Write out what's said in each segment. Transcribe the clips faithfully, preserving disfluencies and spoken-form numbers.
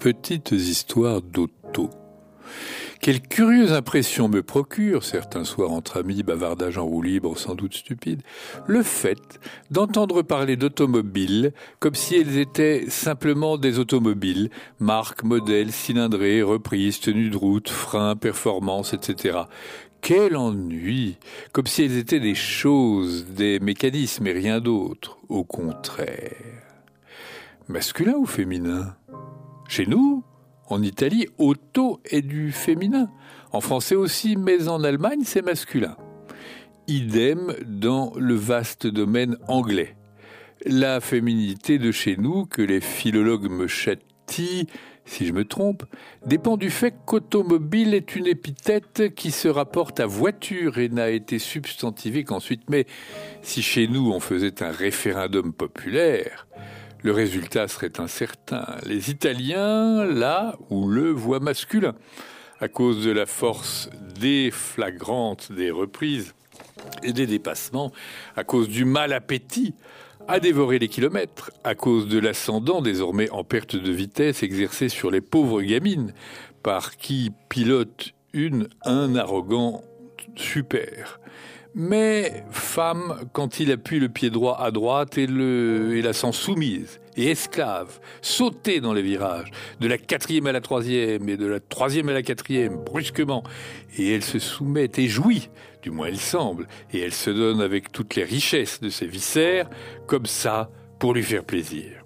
Petites histoires d'auto. Quelle curieuse impression me procure, certains soirs entre amis, bavardage en roue libre, sans doute stupide, le fait d'entendre parler d'automobiles comme si elles étaient simplement des automobiles, marques, modèles, cylindrées, reprises, tenues de route, freins, performances, et cetera. Quel ennui! Comme si elles étaient des choses, des mécanismes et rien d'autre. Au contraire. Masculin ou féminin? Chez nous, en Italie, auto est du féminin. En français aussi, mais en Allemagne, c'est masculin. Idem dans le vaste domaine anglais. La féminité de chez nous, que les philologues me châtient, si je me trompe, dépend du fait qu'automobile est une épithète qui se rapporte à voiture et n'a été substantivée qu'ensuite. Mais si chez nous on faisait un référendum populaire, le résultat serait incertain. Les Italiens, là où le voient masculin, à cause de la force déflagrante des reprises et des dépassements, à cause du mal appétit à dévorer les kilomètres, à cause de l'ascendant désormais en perte de vitesse exercé sur les pauvres gamines, par qui pilote une un arrogant super. Mais femme, quand il appuie le pied droit à droite et, le, et la sent soumise et esclave, sauter dans les virages, de la quatrième à la troisième et de la troisième à la quatrième, brusquement, et elle se soumet et jouit, du moins il semble, et elle se donne avec toutes les richesses de ses viscères, comme ça, pour lui faire plaisir.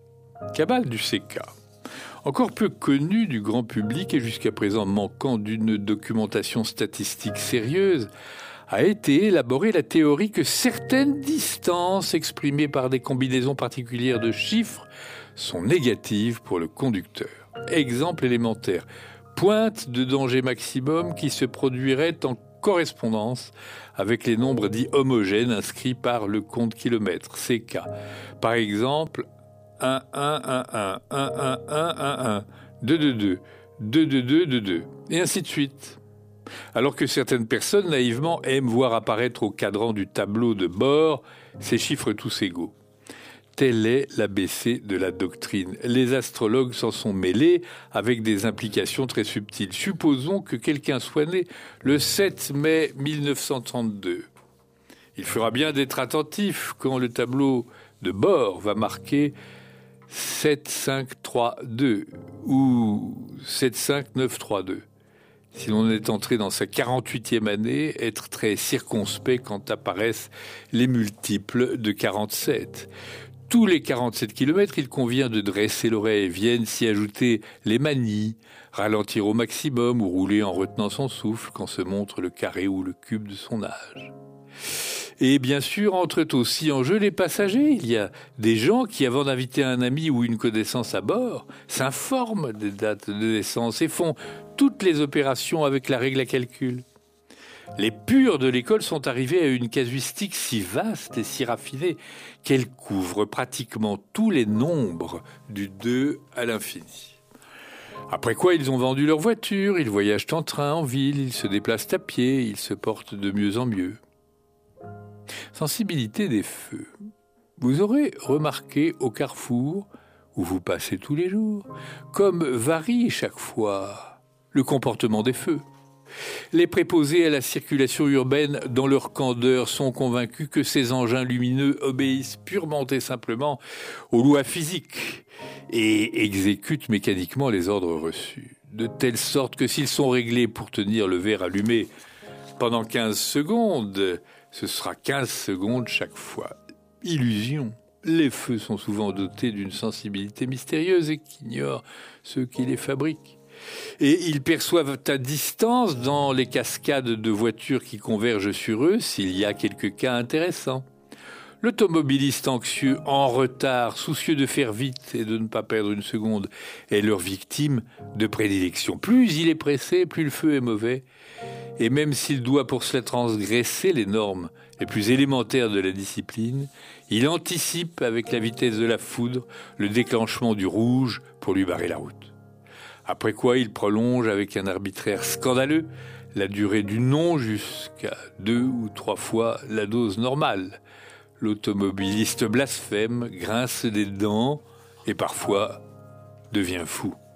Cabale du C K. Encore peu connu du grand public et jusqu'à présent manquant d'une documentation statistique sérieuse, a été élaborée la théorie que certaines distances exprimées par des combinaisons particulières de chiffres sont négatives pour le conducteur. Exemple élémentaire, pointe de danger maximum qui se produirait en correspondance avec les nombres dits homogènes inscrits par le compte kilomètre, C K. Par exemple, un un un un, un un un un un, deux deux deux, deux deux deux deux deux, et ainsi de suite. Alors que certaines personnes, naïvement, aiment voir apparaître au cadran du tableau de bord ces chiffres tous égaux. Telle est l'A B C de la doctrine. Les astrologues s'en sont mêlés avec des implications très subtiles. Supposons que quelqu'un soit né le sept mai mille neuf cent trente-deux. Il fera bien d'être attentif quand le tableau de bord va marquer sept cinq trois deux ou sept cinq neuf trois deux. Si l'on est entré dans sa quarante-huitième année, être très circonspect quand apparaissent les multiples de quarante-sept. Tous les quarante-sept kilomètres, il convient de dresser l'oreille, viennent s'y ajouter les manies, ralentir au maximum ou rouler en retenant son souffle quand se montre le carré ou le cube de son âge. Et bien sûr, entrent aussi en jeu les passagers. Il y a des gens qui, avant d'inviter un ami ou une connaissance à bord, s'informent des dates de naissance et font toutes les opérations avec la règle à calcul. Les purs de l'école sont arrivés à une casuistique si vaste et si raffinée qu'elle couvre pratiquement tous les nombres du deux à l'infini. Après quoi, ils ont vendu leur voiture, ils voyagent en train, en ville, ils se déplacent à pied, ils se portent de mieux en mieux. Sensibilité des feux. Vous aurez remarqué au carrefour, où vous passez tous les jours, comme varie chaque fois le comportement des feux. Les préposés à la circulation urbaine, dans leur candeur, sont convaincus que ces engins lumineux obéissent purement et simplement aux lois physiques et exécutent mécaniquement les ordres reçus. De telle sorte que s'ils sont réglés pour tenir le verre allumé pendant quinze secondes, ce sera quinze secondes chaque fois. Illusion. Les feux sont souvent dotés d'une sensibilité mystérieuse et qu'ignorent ceux qui les fabriquent. Et ils perçoivent à distance, dans les cascades de voitures qui convergent sur eux, s'il y a quelques cas intéressants. L'automobiliste anxieux, en retard, soucieux de faire vite et de ne pas perdre une seconde, est leur victime de prédilection. Plus il est pressé, plus le feu est mauvais. Et même s'il doit pour cela transgresser les normes les plus élémentaires de la discipline, il anticipe avec la vitesse de la foudre le déclenchement du rouge pour lui barrer la route. Après quoi, il prolonge avec un arbitraire scandaleux la durée du non jusqu'à deux ou trois fois la dose normale. L'automobiliste blasphème, grince des dents et parfois devient fou.